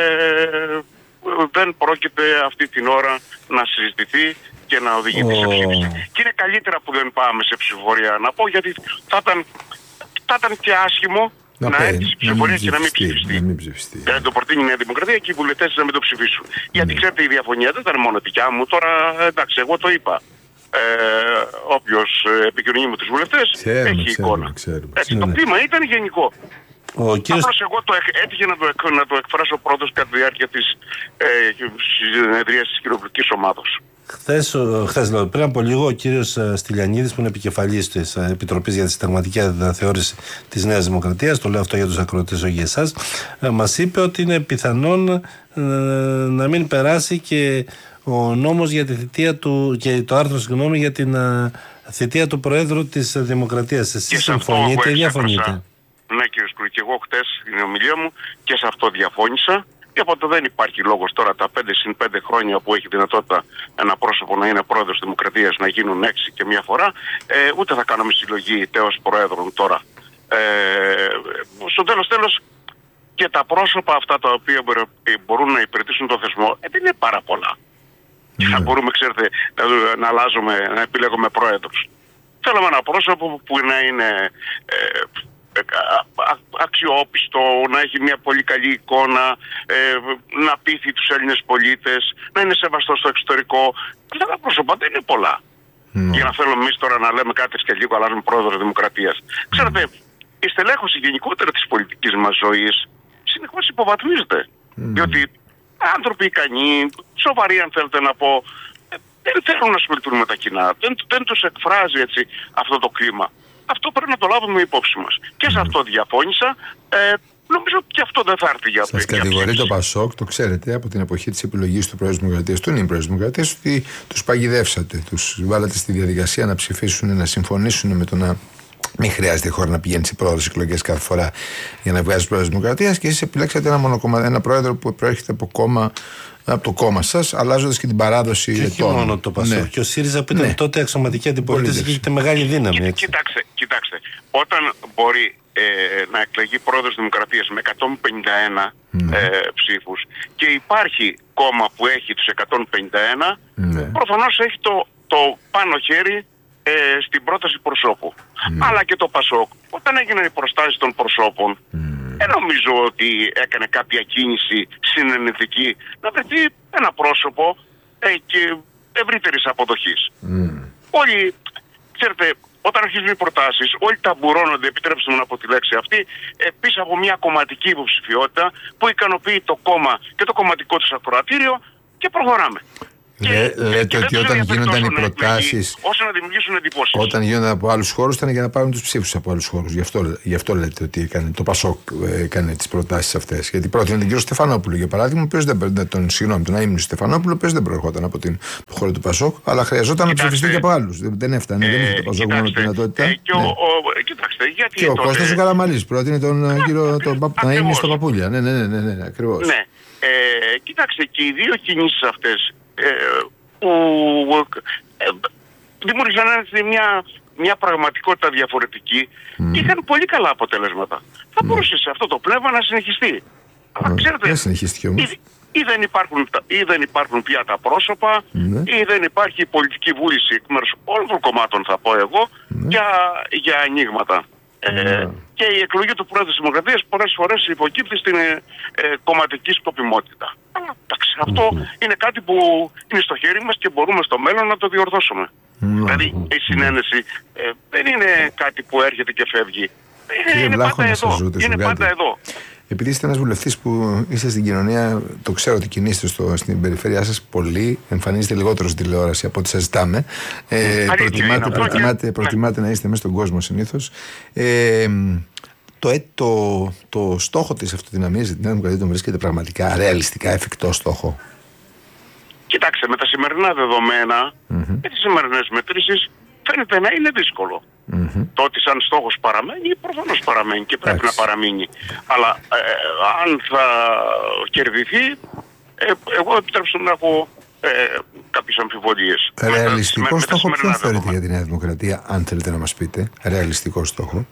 Q: δεν πρόκειται αυτή την ώρα να συζητηθεί και να οδηγηθεί oh. σε ψήφιση. Και είναι καλύτερα που δεν πάμε σε ψηφοφορία, να πω, γιατί θα ήταν, θα ήταν και άσχημο να, να έρθει σε ψηφοφορία και να μην ψηφιστεί. Δηλαδή το προτείνει η Νέα Δημοκρατία και οι βουλευτές να μην το ψηφίσουν. Mm. Γιατί ξέρετε, η διαφωνία δεν ήταν μόνο δικιά μου, τώρα εντάξει, εγώ το είπα. Ε, όποιος επικοινωνεί με τους βουλευτές έχει εικόνα. Ξέρουμε, Έτσι, το κλίμα ήταν γενικό.
B: Ο κύριος...
Q: Απλώς εγώ το έτυχε να το, να το εκφράσω πρώτος κατά τη διάρκεια της ε, συνεδρίας της κοινοβουλευτικής ομάδος.
B: Χθες, χθες λέω, πριν από λίγο ο κύριος Στυλιανίδης, που είναι επικεφαλής της Επιτροπής για τη Συνταγματική Αναθεώρηση της Νέας Δημοκρατίας, το λέω αυτό για τους ακροατές, όχι για εσάς, μας είπε ότι είναι πιθανόν ε, να μην περάσει και ο νόμος για τη θητεία του, και το άρθρο συγγνώμη για την uh, θητεία του Προέδρου της Δημοκρατίας. Εσείς συμφωνείτε ή διαφωνείτε?
Q: Ναι κύριε Σκουρή, και εγώ χτες στην ομιλία μου και σε αυτό διαφώνησα. Και οπότε δεν υπάρχει λόγος τώρα τα πέντε συν πέντε χρόνια που έχει δυνατότητα ένα πρόσωπο να είναι πρόεδρος της Δημοκρατίας να γίνουν έξι και μια φορά. Ε, ούτε θα κάνουμε συλλογή τέος πρόεδρων τώρα. Ε, στο τέλος τέλος και τα πρόσωπα αυτά τα οποία μπορούν να υπηρετήσουν το θεσμό ε, δεν είναι πάρα πολλά. Και θα μπορούμε, ξέρετε, να, να αλλάζουμε, να επιλέγουμε πρόεδρους. Θέλουμε ένα πρόσωπο που να είναι ε, αξιόπιστο, να έχει μια πολύ καλή εικόνα, ε, να πείθει τους Έλληνες πολίτες, να είναι σεβαστό στο εξωτερικό. Αυτά τα πρόσωπα δεν είναι πολλά. Mm. Για να θέλουμε εμείς τώρα να λέμε κάτι και λίγο αλλάζουμε πρόεδρο Δημοκρατίας. Mm. Ξέρετε, η στελέχωση γενικότερα της πολιτικής μας ζωής συνεχώς υποβαθμίζεται. Mm. Διότι άνθρωποι ικανοί, σοβαροί αν θέλετε να πω, δεν θέλουν να ασχοληθούν με τα κοινά. Δεν, δεν τους εκφράζει έτσι αυτό το κλίμα. Αυτό πρέπει να το λάβουμε υπόψη μας. Και σε αυτό διαφώνησα. Ε, νομίζω ότι και αυτό δεν θα έρθει για
C: Σας κατηγορεί το Πασόκ, το ξέρετε, από την εποχή της επιλογής του Πρόεδρου της Δημοκρατίας, του νυν Πρόεδρου της Δημοκρατίας, ότι τους παγιδεύσατε. Τους βάλατε στη διαδικασία να ψηφίσουν, να συμφωνήσουν με το να μην χρειάζεται η χώρα να πηγαίνει σε πρόεδρες εκλογές κάθε φορά για να βγάζει Πρόεδρο της Δημοκρατίας, και εσείς επιλέξατε ένα, μονοκομμα... ένα πρόεδρο που προέρχεται από κόμμα. Από το κόμμα σας, αλλάζοντας και την παράδοση.
B: Και όχι μόνο το Πασόκ. Ναι. Και ο ΣΥΡΙΖΑ που ήταν ναι. τότε αξιωματική αντιπολίτευση και είχε μεγάλη δύναμη.
Q: Κοι, κοιτάξτε, κοιτάξτε, όταν μπορεί ε, να εκλεγεί πρόεδρος Δημοκρατίας με εκατόν πενήντα ένα ναι. ε, ψήφους και υπάρχει κόμμα που έχει τους εκατόν πενήντα ένα, ναι. προφανώς έχει το, το πάνω χέρι ε, στην πρόταση προσώπου. Mm. Αλλά και το ΠΑΣΟΚ, όταν έγιναν οι προστάσεις των προσώπων, mm. δεν νομίζω ότι έκανε κάποια κίνηση συνενετική να βρεθεί ένα πρόσωπο ε, και ευρύτερης αποδοχής. Mm. Όλοι, ξέρετε, όταν αρχίζουν οι προτάσεις, όλοι ταμπουρώνονται, επιτρέψτε μου να πω τη λέξη αυτή, ε, πίσω από μια κομματική υποψηφιότητα που ικανοποιεί το κόμμα και το κομματικό τους ακροατήριο και προχωράμε.
C: Λέ, λέτε ότι όταν γίνονταν οι προτάσεις,
Q: όσο να δημιουργήσουν εντυπώσεις.
C: Όταν γίνονταν από άλλους χώρους ήταν για να πάρουν τους ψήφους από άλλους χώρους. Γι' αυτό, γι' αυτό λέτε ότι έκανε, το ΠΑΣΟΚ έκανε τις προτάσεις αυτές. Γιατί πρότεινε τον κύριο Στεφανόπουλο, για παράδειγμα, ο οποίος δεν, τον, συγγνώμη, τον αείμνηστο Στεφανόπουλο, ο οποίος δεν προερχόταν από την το χώρο του ΠΑΣΟΚ, αλλά χρειαζόταν να ψηφιστεί και από άλλους. Δεν, δεν έφτανε, ε, δεν είχε το ΠΑΣΟΚ μόνο τη δυνατότητα. Ε, και, ναι. ο, ο, κοιτάξτε, γιατί και ο τότε... Κώστας ο Καραμανλής πρότεινε τον κύριο αείμνηστο Παπούλια. Ναι, ναι, ναι, ναι, ναι, ακριβώς.
Q: Ναι. Ε, κοιτάξτε, και οι δύο κινήσεις αυτές ε, που ε, δημιούργησαν μια, μια πραγματικότητα διαφορετική mm. και είχαν πολύ καλά αποτελέσματα. Mm. Θα μπορούσε σε αυτό το πνεύμα να συνεχιστεί. Αλλά
C: mm.
Q: ξέρετε,
C: δεν συνεχίστηκε όμως.
Q: Ή, ή, δεν υπάρχουν, ή δεν υπάρχουν πια τα πρόσωπα, mm. ή δεν υπάρχει πολιτική βούληση εκ μέρους όλων των κομμάτων, θα πω εγώ, mm. για, για ανοίγματα. Mm. Ε, και η εκλογή του Πρόεδρου της Δημοκρατίας πολλές φορές υποκύπτει στην ε, ε, κομματική σκοπιμότητα. Αλλά εντάξει, αυτό mm. είναι κάτι που είναι στο χέρι μας και μπορούμε στο μέλλον να το διορθώσουμε. Mm. Δηλαδή η συνένεση ε, δεν είναι κάτι που έρχεται και φεύγει. Είναι, είναι πάντα εδώ. Είναι πάντα εδώ.
C: Επειδή είστε ένας βουλευτής που είστε στην κοινωνία, το ξέρω ότι κινείστε στο, στην περιφέρειά σας πολύ, εμφανίζετε λιγότερο στην τηλεόραση από ό,τι σας ζητάμε. Ε, προτιμάτε προτιμάτε, προτιμάτε να είστε μέσα στον κόσμο συνήθως. Ε, το, το, το στόχο της αυτοδυναμίας για την Νέα Δημοκρατία τον βρίσκεται πραγματικά ρεαλιστικά εφικτό στόχο?
Q: Κοιτάξτε, με τα σημερινά δεδομένα mm-hmm. και τις σημερινές μετρήσεις φαίνεται να είναι δύσκολο. Mm-hmm. Το ότι σαν στόχος παραμένει, προφανώς παραμένει και πρέπει Άξι. να παραμείνει. Αλλά ε, αν θα κερδιθεί, ε, εγώ επιτρέψω να έχω ε, κάποιες αμφιβολίες.
C: Ρεαλιστικό
Q: με,
C: στόχο
Q: με
C: ποιο θεωρείτε για τη Νέα Δημοκρατία, αν θέλετε να μας πείτε? Ρεαλιστικό στόχο.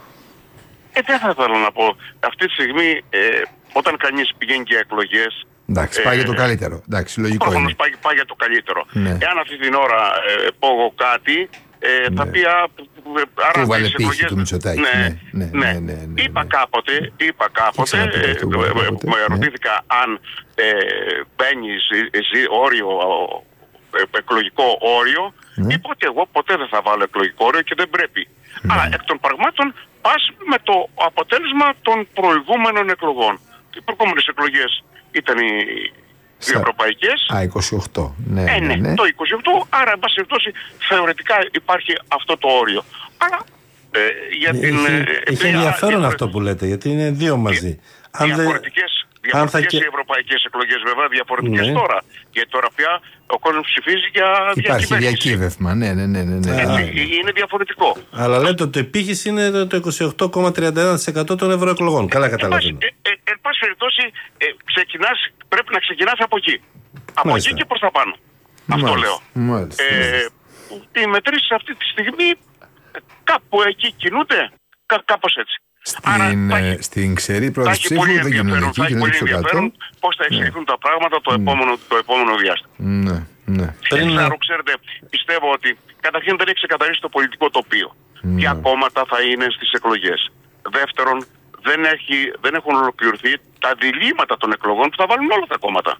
Q: Ε, δεν θα ήθελα να πω. Αυτή τη στιγμή, ε, όταν κανείς πηγαίνει για εκλογές,
C: εντάξει, πάει ε, για το καλύτερο. Εντάξει, λογικό
Q: προφανώς
C: είναι.
Q: Πάει, πάει για το καλύτερο.
C: Ναι.
Q: Εάν αυτή την ώρα ε, πω εγώ κάτι, ε, ναι. θα πει
C: άρα βάλε πύχη του Μητσοτάκη.
Q: Ναι, ναι, ναι, ναι, ναι, ναι. Είπα κάποτε, είπα κάποτε, ε, ε, με ερωτήθηκα ναι. αν ε, μπαίνει όριο, ε, εκλογικό όριο, ναι. είπα ότι εγώ ποτέ δεν θα βάλω εκλογικό όριο και δεν πρέπει. Ναι. Αλλά εκ των πραγμάτων πας με το αποτέλεσμα των προηγούμενων εκλογών. Οι προηγούμενες εκλογές ήταν οι δύο ευρωπαϊκές.
C: Α, είκοσι οκτώ. Ναι,
Q: ε, ναι, ναι, το είκοσι οκτώ. Άρα, εν πάση περιπτώσει, θεωρητικά υπάρχει αυτό το όριο. Αλλά ε, για την.
B: Έχει, ε, έχει ενδιαφέρον αυτό που λέτε, γιατί είναι δύο μαζί.
Q: Διαφορετικές, διαφορετικές οι ευρωπαϊκές εκλογές, βέβαια, διαφορετικές ναι. τώρα. Γιατί τώρα πια ο κόσμος ψηφίζει για διακυβέρνηση.
C: Υπάρχει διακύβευμα, ναι, ναι, ναι. ναι, ναι.
Q: Έτσι, είναι διαφορετικό.
B: Αλλά λέτε ότι το επίχυση είναι το είκοσι οκτώ κόμμα τριάντα ένα τοις εκατό των ευρωεκλογών. Καλά καταλαβαίνω.
Q: Εν πάση περιπτώσει, ε, ξεκινάς, πρέπει να ξεκινάς από εκεί. Από Μάλιστα. εκεί και προς τα πάνω. Μάλιστα. Αυτό λέω.
C: Μάλιστα.
Q: Ε, οι μετρήσεις αυτή τη στιγμή κάπου εκεί κινούνται, κά, κάπως έτσι.
C: Στην, Άρα, ε, στην ξερή πρώτη ψήφου δεν κινούνται εκεί, κινούνται πιο κάτω.
Q: Πώς θα εξελιχθούν ναι. τα πράγματα το επόμενο, το επόμενο διάστημα.
C: Ναι, ναι.
Q: Ξέρω, ξέρετε, πιστεύω ότι καταρχήν δεν έχει ξεκαθαρίσει το πολιτικό τοπίο. Ναι. Ποια κόμματα θα είναι στις εκλογές. Δεύτερον, δεν, έχει, δεν έχουν ολοκληρωθεί τα διλήμματα των εκλογών που θα βάλουν όλα τα κόμματα.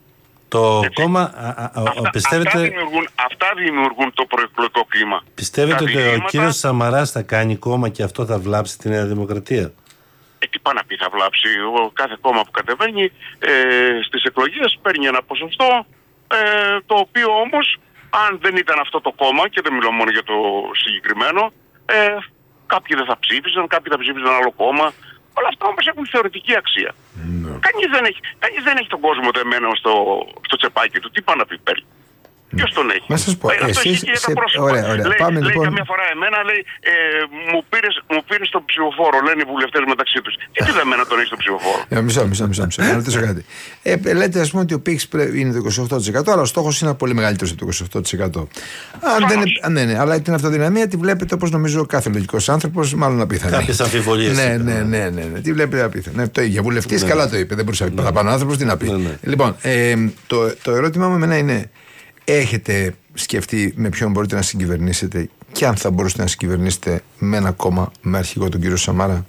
B: Το Έτσι. κόμμα, α, α,
Q: αυτά,
B: πιστεύετε...
Q: αυτά, δημιουργούν, αυτά δημιουργούν το προεκλογικό κλίμα.
B: Πιστεύετε
Q: τα
B: ότι
Q: διλήμματα...
B: ο κύριος Σαμαράς θα κάνει κόμμα και αυτό θα βλάψει τη Νέα Δημοκρατία?
Q: Ε, τι πάει να πει θα βλάψει? Ο κάθε κόμμα που κατεβαίνει ε, στις εκλογές παίρνει ένα ποσοστό ε, το οποίο όμως αν δεν ήταν αυτό το κόμμα, και δεν μιλώ μόνο για το συγκεκριμένο, ε, κάποιοι δεν θα ψήφισαν, κάποιοι θα ψήφισαν άλλο κόμμα. Όλα αυτά όμως έχουν θεωρητική αξία. Mm. Κανείς, δεν έχει, κανείς δεν έχει τον κόσμο δεμένο στο, στο τσεπάκι του. Τι πάει να πει παίρνει? Mm. Ποιος τον έχει?
C: Να σας πω,
Q: ε, αυτό
C: εσείς,
Q: έχει
C: σε...
Q: ωραία,
C: ωραία.
Q: Λέει,
C: Πάμε,
Q: λέει
C: λοιπόν...
Q: καμιά φορά εμένα, λέει, ε, μου, πήρες, μου πήρες τον ψηφοφόρο, λένε οι βουλευτές μεταξύ τους. Γιατί δεν μένα τον έχει τον ψηφοφόρο?
C: Ε, μισό, μισό, μισό, μισό. Να ρωτήσω κάτι. Ε, λέτε ας πούμε ότι ο πύχης είναι το είκοσι οκτώ τοις εκατό, αλλά ο στόχος είναι πολύ μεγαλύτερος από το είκοσι οκτώ τοις εκατό. Αν δεν, ναι, ναι, αλλά την αυτοδυναμία τη βλέπετε, όπως νομίζω κάθε λογικός άνθρωπος, μάλλον απίθανη.
B: Κάποιες αμφιβολίες.
C: Ναι, ναι, ναι, ναι, ναι. Τη βλέπετε απίθανη. Ναι, το ίδιο. Βουλευτής καλά το είπε. Δεν μπορούσε να πει παραπάνω άνθρωπος, τι να πει. Λοιπόν, το ερώτημά μου εμένα είναι. έχετε σκεφτεί με ποιον μπορείτε να συγκυβερνήσετε και αν θα μπορούσατε να συγκυβερνήσετε με ένα κόμμα με αρχηγό τον κύριο Σαμαρά?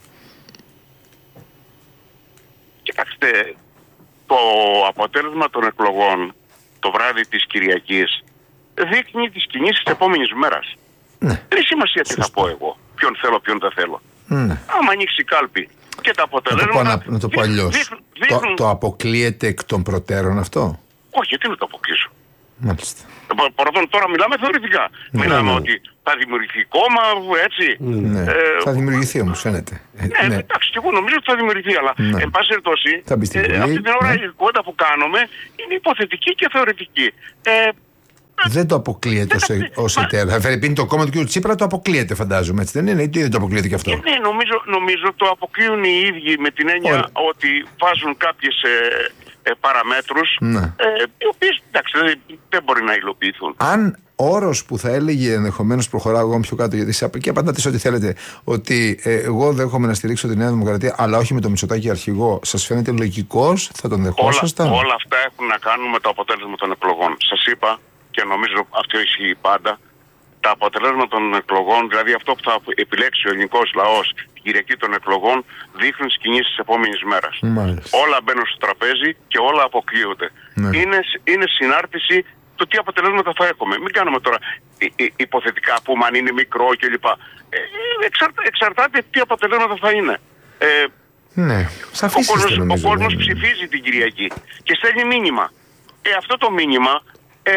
Q: Κοιτάξτε, το αποτέλεσμα των εκλογών το βράδυ της Κυριακής δείχνει τις κινήσεις της επόμενης μέρας.
C: Ναι.
Q: Δεν έχει σημασία τι θα πω εγώ, ποιον θέλω, ποιον δεν θέλω.
C: Ναι.
Q: Άμα ανοίξει η κάλπη και τα αποτελέσματα...
C: Να το πω, να, να το πω αλλιώς. Το, το αποκλείεται εκ των προτέρων αυτό?
Q: Όχι, γιατί να το αποκλείσω.
C: Μάλιστα.
Q: Πρώτον, τώρα μιλάμε θεωρητικά.
C: Ναι,
Q: μιλάμε
C: ναι.
Q: ότι θα δημιουργηθεί κόμμα, έτσι.
C: Ναι.
Q: Ε,
C: θα δημιουργηθεί όμως, φαίνεται.
Q: Ναι, ναι, εντάξει, και εγώ νομίζω ότι θα δημιουργηθεί, αλλά
C: ναι.
Q: εν πάση περιπτώσει,
C: ε,
Q: αυτή την ώρα
C: ναι.
Q: η κουβέντα που κάνουμε είναι υποθετική και θεωρητική. Ε,
C: δεν το αποκλείεται ως εταίρο. Φερρυπίν, το κόμμα του κ. Τσίπρα το αποκλείεται, φαντάζομαι. Έτσι δεν είναι, ή δεν το αποκλείεται και αυτό?
Q: Ε, ναι, νομίζω, νομίζω το αποκλείουν οι ίδιοι με την έννοια Ωραία. ότι βάζουν κάποιες ε, ε, παραμέτρους,
C: ναι.
Q: ε, οι οποίες εντάξει, δεν, δεν μπορεί να υλοποιηθούν.
C: Αν όρος που θα έλεγε ενδεχομένως, προχωράω εγώ πιο κάτω, γιατί και απαντάτε σε ό,τι θέλετε, ότι ε, εγώ δέχομαι να στηρίξω τη Νέα Δημοκρατία, αλλά όχι με το Μητσοτάκη αρχηγό, σας φαίνεται λογικός, θα τον δεχόσασταν?
Q: Όλα, όλα αυτά έχουν να κάνουν με το αποτέλεσμα των εκλογών. Σας είπα, και νομίζω αυτό ισχύει πάντα, τα αποτελέσματα των εκλογών, δηλαδή αυτό που θα επιλέξει ο ελληνικός λαός την Κυριακή των εκλογών, δείχνουν τις κινήσεις της επόμενης μέρας.
C: Μάλιστα.
Q: Όλα μπαίνουν στο τραπέζι και όλα αποκλείονται.
C: Ναι.
Q: Είναι, είναι συνάρτηση του τι αποτελέσματα θα έχουμε. Μην κάνουμε τώρα υ, υ, υποθετικά πούμε αν είναι μικρό κλπ. Ε, εξαρτα, εξαρτάται τι αποτελέσματα θα είναι. Ε,
C: ναι,
Q: ο κόσμος, ο κόσμος ψηφίζει την Κυριακή και στέλνει μήνυμα. Ε, αυτό το μήνυμα ε,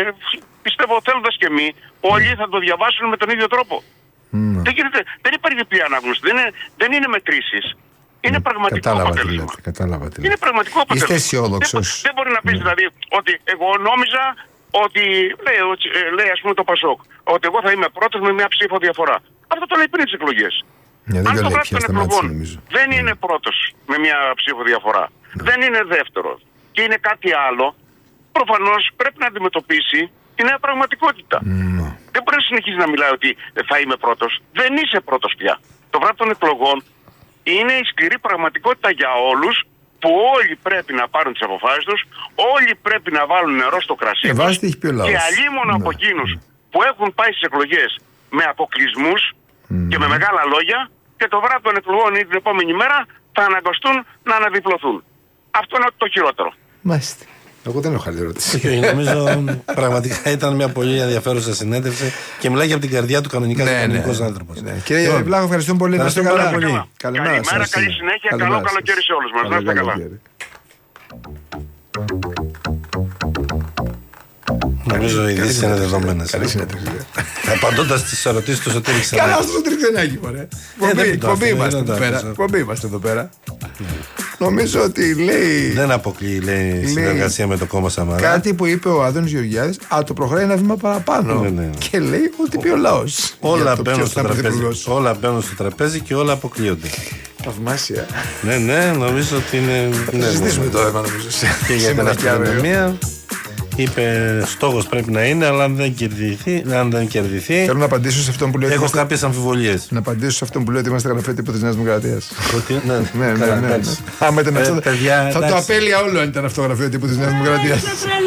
Q: πιστεύω θέλοντας και εμείς όλοι θα το διαβάσουν με τον ίδιο τρόπο. Mm. Δεν, γίνεται, δεν υπάρχει διπλή ανάγνωση, δεν είναι, δεν είναι μετρήσεις. Είναι mm. πραγματικό
C: κατάλαβα
Q: αποτέλεσμα.
C: Τι λέτε, κατάλαβα τι λέτε.
Q: Είναι πραγματικό αποτέλεσμα.
C: Είστε αισιόδοξος?
Q: Δεν, δεν μπορεί να πεις mm. δηλαδή ότι εγώ νόμιζα ότι λέει, λέει ας πούμε το Πασόκ ότι εγώ θα είμαι πρώτος με μια ψήφο διαφορά. Αυτό το λέει πριν τις εκλογές.
C: Yeah,
Q: Αν το βράδυ των εκλογών δεν mm. είναι πρώτος με μια ψήφο διαφορά, mm. δεν είναι δεύτερος και είναι κάτι άλλο, προφανώς πρέπει να αντιμετωπίσει τη νέα πραγματικότητα.
C: Mm.
Q: Δεν μπορεί να συνεχίσει να μιλάει ότι θα είμαι πρώτος. Δεν είσαι πρώτος πια. Το βράδυ των εκλογών είναι η σκληρή πραγματικότητα για όλους, που όλοι πρέπει να πάρουν τις αποφάσεις τους, όλοι πρέπει να βάλουν νερό στο κρασί
C: ε,
Q: τους
C: και
Q: αλλήμον
C: ναι.
Q: από εκείνους που έχουν πάει στις εκλογές με αποκλεισμούς mm. και με μεγάλα λόγια και το βράδυ των εκλογών ή την επόμενη μέρα θα αναγκαστούν να αναδιπλωθούν. Αυτό είναι το χειρότερο.
C: Μάλιστα. Εγώ δεν έχω άλλη ερώτηση.
B: Νομίζω πραγματικά ήταν μια πολύ ενδιαφέρουσα συνέντευξη και μιλάει για από την καρδιά του κανονικά
C: ναι,
B: κανονικός
C: ναι,
B: άνθρωπος.
C: Ναι. Κύριε λοιπόν, Βλάχο, ευχαριστούμε πολύ. Να είστε καλά.
Q: Καλημέρα, καλημέρα, καλή συνέχεια, καλό καλοκαίρι σε όλους μας. Να είστε καλά.
B: Νομίζω οι ειδήσεις είναι δεδομένες.
C: Καλή συνέντευξη.
B: Απαντώντας στις ερωτήσεις του Σωτήρη Ξενάκη.
C: Καλά, στο Σωτήρη Ξενάκη, μωρέ. Εκπομπή είμαστε εδώ πέρα. Νομίζω ότι λέει.
B: Δεν αποκλείει, λέει, λέει συνεργασία με το κόμμα Σαμαρά.
C: Κάτι που είπε ο Άδωνης Γεωργιάδης, α, το προχωράει ένα βήμα παραπάνω. Ναι, ναι. Και λέει ότι πει ο λαός.
B: Όλα μπαίνουν στο τραπέζι. Όλα μπαίνουν στο τραπέζι και όλα αποκλείονται.
C: Θαυμάσια.
B: Ναι, ναι, νομίζω ότι είναι.
C: Θα συζητήσουμε το θέμα, νομίζω.
B: Και για την αστυνομία. Είπε στόχος πρέπει να είναι, αλλά αν δεν κερδιθεί. Αν δεν κερδιθεί
C: θέλω να απαντήσω σε αυτόν που λέει.
B: Έχω είμαστε... κάποιες αμφιβολίες.
C: Να απαντήσω σε αυτόν που λέει ότι είμαστε γραφείο τύπου της Νέας Δημοκρατίας.
B: ναι,
C: ναι, ναι, ναι, ναι. Άμα ήταν αυτό. Θα το απέλεια όλο αν ήταν αυτό γραφείο τύπου της Νέας Δημοκρατίας.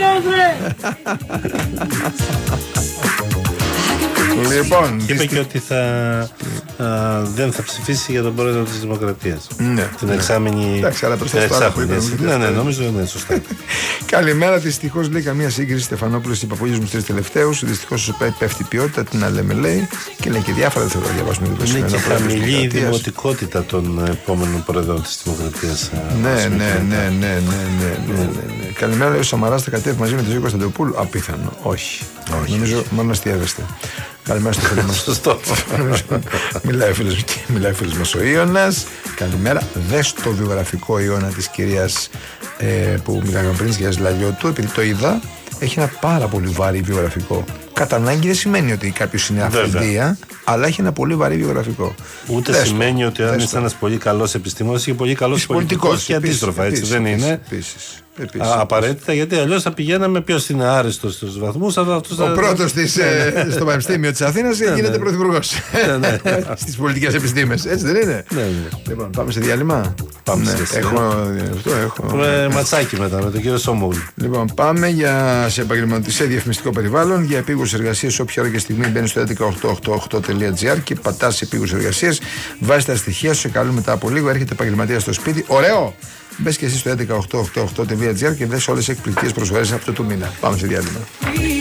C: Λοιπόν,
B: είπε και ότι θα, α, δεν θα ψηφίσει για τον πρόεδρο της Δημοκρατίας.
C: Ναι,
B: την εξάμηνη.
C: Εντάξει, αλλά προς το εξάμηνη.
B: Ναι, ναι, νομίζω είναι σωστά.
C: Καλημέρα. Δυστυχώς λέει καμία σύγκριση. Στεφανόπουλος, οι παππούλες μου τρεις τελευταίους. Δυστυχώς πέφτει η ποιότητα, την λέμε λέει. Και λέει και διάφορα, δεν θέλω να διαβάσουμε εδώ πέρα.
B: Είναι και χαμηλή η δημοτικότητα των επόμενων πρόεδρων της Δημοκρατίας.
C: Ναι, ναι, ναι, ναι, ναι. Καλημέρα, λέει ο Σαμαράς θα κατέβει μαζί με τον Ζήκο Κωνσταντοπούλου. Απίθανο. Όχι. Νομίζω μόνο αστιεύεστε. Καλημέρα στο φίλο μας.
B: Σωστό.
C: Μιλάει ο φίλος μας ο Ιώνας. Καλημέρα. Δες το βιογραφικό Ιώνα της κυρίας ε, που μιλάγαμε πριν, της κυρίας Λαλιώτου, επειδή το είδα. Έχει ένα πάρα πολύ βαρύ βιογραφικό. κατά ανάγκη δεν σημαίνει ότι κάποιο είναι αυθεντία, αλλά έχει ένα πολύ βαρύ βιογραφικό.
B: Ούτε Δες σημαίνει το. ότι αν είσαι ένας πολύ καλός επιστήμονας και πολύ καλός πολιτικός και αντίστροφα, έτσι δεν είναι.
C: Επίσης.
B: Επίσης, απαραίτητα, επίσης. Γιατί αλλιώς θα πηγαίναμε ποιος είναι άριστος στους βαθμούς. Ο
C: θα... πρώτος στο Πανεπιστήμιο της Αθήνας γίνεται πρωθυπουργός στις πολιτικές επιστήμες. Έτσι δεν είναι?
B: Ναι, ναι.
C: Λοιπόν, πάμε σε διάλειμμα.
B: Πάμε ναι, σε
C: έχω, αυτό, έχω.
B: Με ματσάκι μετά με τον κύριο Σόμογλου.
C: Λοιπόν, πάμε για, σε επαγγελματικό διαφημιστικό περιβάλλον για επίγουσες εργασίες. Όποια ώρα και στιγμή μπαίνει στο έντεκα οκτακόσια ογδόντα οκτώ τελεία τζι άρ και πατάς σε επίγουσες εργασίες. Βάζεις τα στοιχεία σου, σε καλούν μετά από λίγο. Έρχεται επαγγελματία στο σπίτι. Ωραίο! Μπες και εσύ στο έντεκα οκτακόσια ογδόντα οκτώ τελεία τζι άρ και δες όλες τις εκπληκτικές προσφορές αυτού του μήνα. Πάμε σε διάλειμμα.